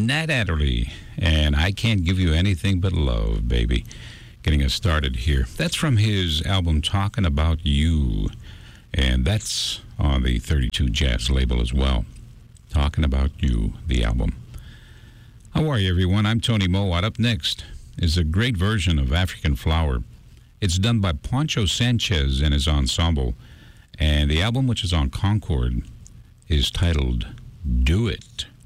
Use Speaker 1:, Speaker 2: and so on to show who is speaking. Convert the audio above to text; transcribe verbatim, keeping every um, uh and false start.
Speaker 1: Nat Adderley, and I Can't Give You Anything But Love, baby. Getting us started here. That's from his album Talking About You, and that's on the thirty-two Jazz label as well. Talking About You, the album. How are you, everyone? I'm Tony Mowat. Up next is a great version of African Flower. It's done by Poncho Sanchez and his ensemble, and the album, which is on Concord, is titled Do It.